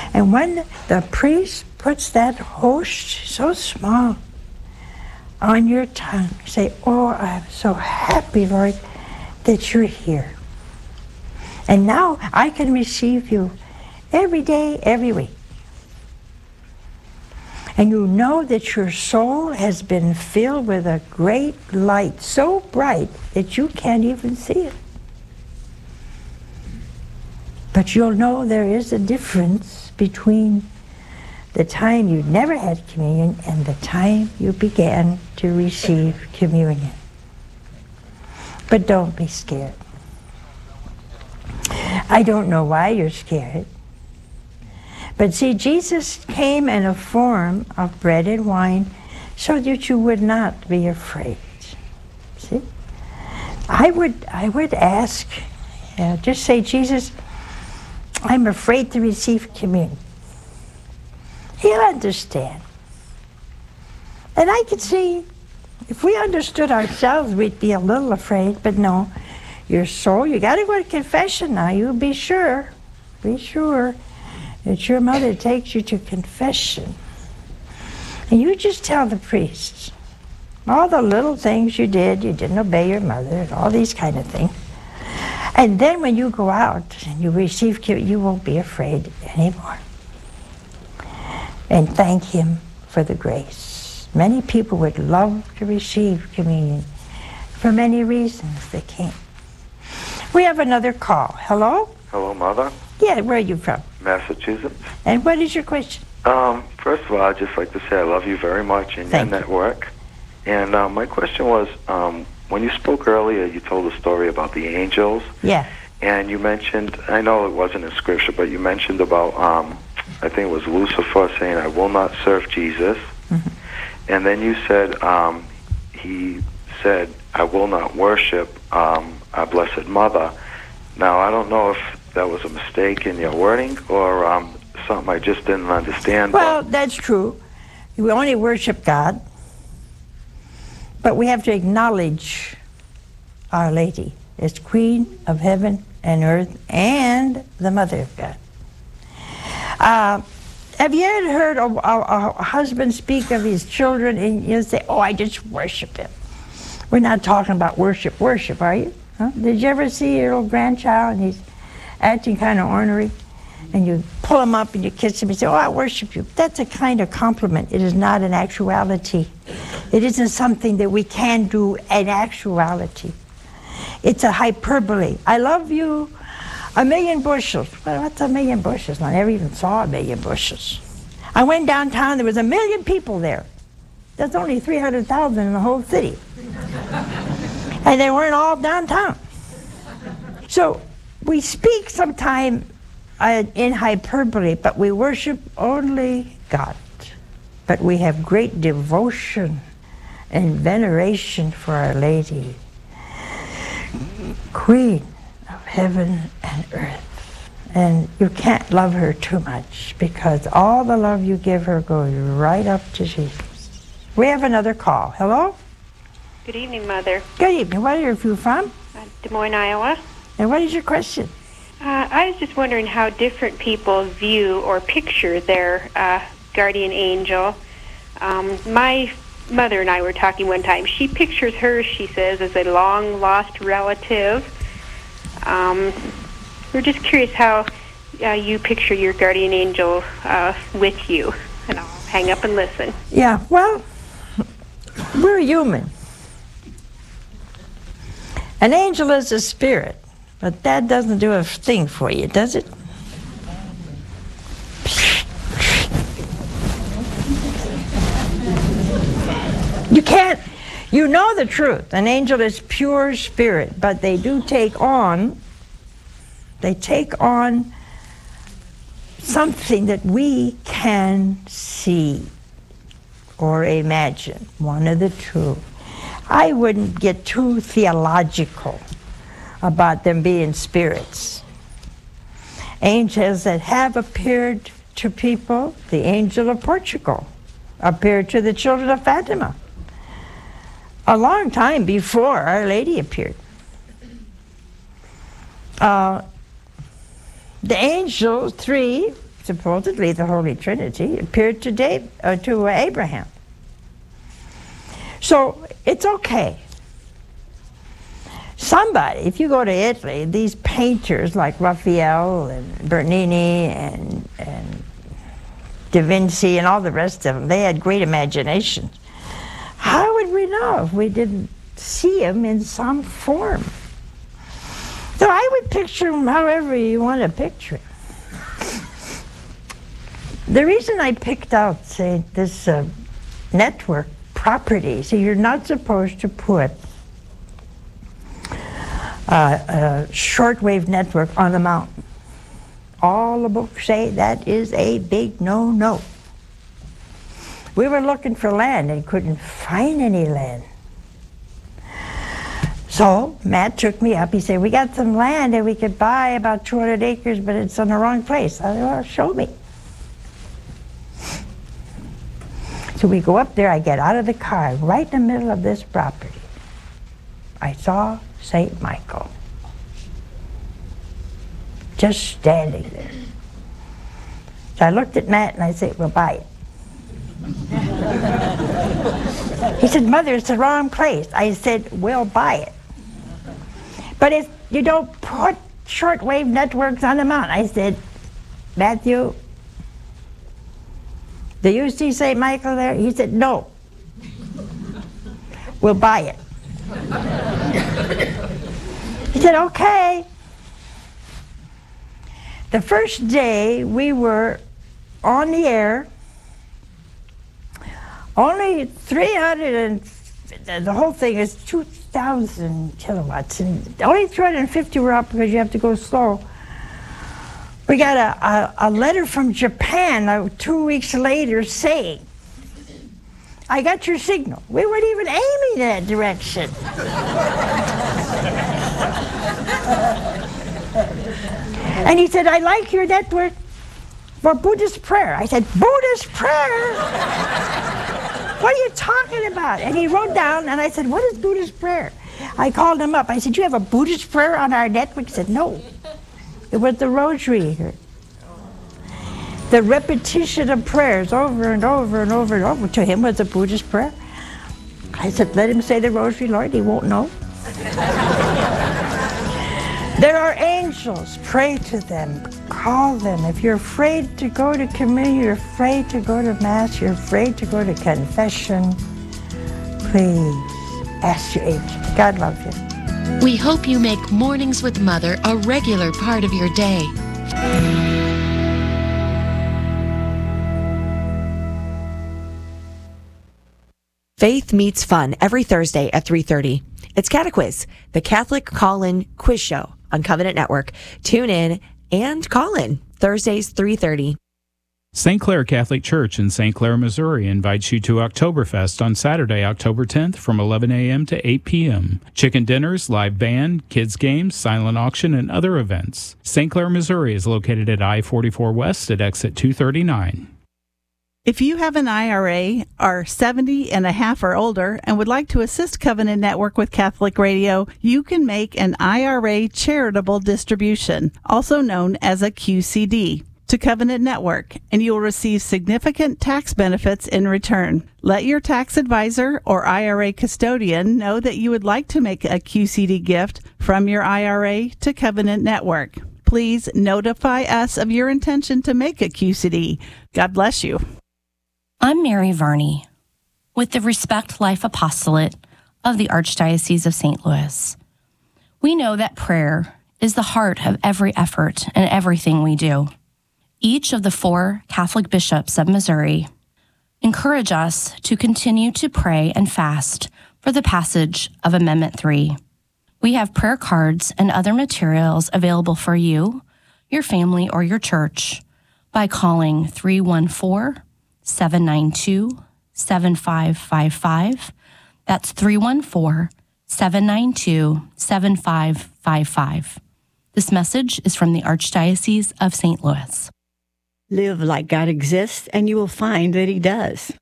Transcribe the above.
And when the priest puts that host, so small, on your tongue, say, oh, I'm so happy, Lord, that you're here. And now I can receive you every day, every week. And you know that your soul has been filled with a great light, so bright that you can't even see it. But you'll know there is a difference between the time you never had communion and the time you began to receive communion. But don't be scared. I don't know why you're scared. But see, Jesus came in a form of bread and wine so that you would not be afraid. See? I would ask, just say, Jesus, I'm afraid to receive communion. He'll understand. And I could see, if we understood ourselves, we'd be a little afraid, but no, your soul, you got to go to confession now. You be sure that your mother takes you to confession. And you just tell the priest all the little things you didn't obey your mother, and all these kind of things. And then when you go out and you receive communion, you won't be afraid anymore. And thank him for the grace. Many people would love to receive communion. For many reasons, they can't. We have another call. Hello? Hello, Mother. Yeah, where are you from? Massachusetts. And what is your question? First of all, I'd just like to say I love you very much and your network. And my question was, when you spoke earlier, you told a story about the angels. Yeah. And you mentioned, I know it wasn't in Scripture, but you mentioned about, I think it was Lucifer saying, I will not serve Jesus. Mm-hmm. And then you said, he said, I will not worship our Blessed Mother. Now, I don't know if that was a mistake in your wording or something I just didn't understand. Well, that's true. We only worship God, but we have to acknowledge Our Lady as Queen of Heaven and Earth and the Mother of God. Have you ever heard a husband speak of his children and you say, oh, I just worship him? We're not talking about worship, are you? Huh? Did you ever see your little grandchild and he's acting kind of ornery? And you pull him up and you kiss him and say, oh, I worship you. That's a kind of compliment. It is not an actuality. It isn't something that we can do in actuality. It's a hyperbole. I love you a million bushels. Well, what's a million bushels? I never even saw a million bushels. I went downtown, there was 1 million people there. There's only 300,000 in the whole city. And they weren't all downtown. So we speak sometime in hyperbole, but we worship only God. But we have great devotion and veneration for Our Lady, Queen of Heaven and Earth. And you can't love her too much because all the love you give her goes right up to Jesus. We have another call. Hello? Good evening, Mother. Good evening. Where are you from? Des Moines, Iowa. And what is your question? I was just wondering how different people view or picture their guardian angel. My mother and I were talking one time. She pictures her, she says, as a long-lost relative. We're just curious how you picture your guardian angel with you. And I'll hang up and listen. Yeah, well, we're human. An angel is a spirit, but that doesn't do a thing for you, does it? You can't, you know the truth. An angel is pure spirit, but they do take on something that we can see or imagine, one of the two. I wouldn't get too theological about them being spirits. Angels that have appeared to people, the angel of Portugal appeared to the children of Fatima a long time before Our Lady appeared. The angel, 3 supposedly the Holy Trinity, appeared to Abraham. So it's okay. Somebody, if you go to Italy, these painters like Raphael and Bernini and Da Vinci and all the rest of them, they had great imaginations. How would we know if we didn't see them in some form? So I would picture them however you want to picture them. The reason I picked out, say, this network property, so you're not supposed to put a shortwave network on a mountain. All the books say that is a big no-no. We were looking for land and couldn't find any land. So Matt took me up. He said, we got some land and we could buy about 200 acres, but it's in the wrong place. I said, well, show me. So we go up there. I get out of the car right in the middle of this property. I saw St. Michael just standing there. So I looked at Matt and I said, we'll buy it. He said, Mother, it's the wrong place. I said, we'll buy it. But if you don't put shortwave networks on the mountain. I said, Matthew, do you see St. Michael there? He said, no. We'll buy it. He said, okay. The first day we were on the air, only 300 and the whole thing is 2,000 kilowatts, and only 350 were up because you have to go slow. We got a letter from Japan 2 weeks later saying, I got your signal. We weren't even aiming that direction. And he said, I like your network for Buddhist prayer. I said, Buddhist prayer? What are you talking about? And he wrote down, and I said, what is Buddhist prayer? I called him up. I said, you have a Buddhist prayer on our network? He said, no. It was the rosary here. The repetition of prayers over and over and over and over to him was a Buddhist prayer. I said, let him say the rosary, Lord, he won't know. There are angels. Pray to them. Call them. If you're afraid to go to communion, you're afraid to go to Mass, you're afraid to go to confession, please ask your angel. God loves you. We hope you make Mornings with Mother a regular part of your day. Faith Meets Fun every Thursday at 3:30. It's Catequiz, the Catholic call-in quiz show on Covenant Network. Tune in and call in Thursdays 3:30. St. Clair Catholic Church in St. Clair, Missouri invites you to Oktoberfest on Saturday, October 10th from 11 a.m. to 8 p.m. Chicken dinners, live band, kids games, silent auction, and other events. St. Clair, Missouri is located at I-44 West at exit 239. If you have an IRA, are 70 and a half or older, and would like to assist Covenant Network with Catholic Radio, you can make an IRA charitable distribution, also known as a QCD, to Covenant Network, and you will receive significant tax benefits in return. Let your tax advisor or IRA custodian know that you would like to make a QCD gift from your IRA to Covenant Network. Please notify us of your intention to make a QCD. God bless you. I'm Mary Varney with the Respect Life Apostolate of the Archdiocese of St. Louis. We know that prayer is the heart of every effort and everything we do. Each of the 4 Catholic bishops of Missouri encourage us to continue to pray and fast for the passage of Amendment 3. We have prayer cards and other materials available for you, your family, or your church by calling 314-792-7555. That's 314-792-7555. This message is from the Archdiocese of St. Louis. Live like God exists, and you will find that He does.